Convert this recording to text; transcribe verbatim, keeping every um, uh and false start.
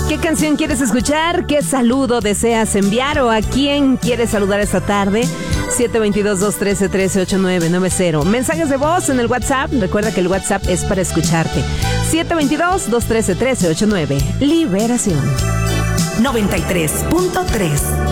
¿Qué canción quieres escuchar? ¿Qué saludo deseas enviar? ¿O a quién quieres saludar esta tarde? siete dos dos, dos uno tres, uno tres ocho nueve nueve cero. Mensajes de voz en el WhatsApp. Recuerda que el WhatsApp es para escucharte. siete dos dos, dos uno tres, uno tres ocho nueve. Liberación. noventa y tres punto tres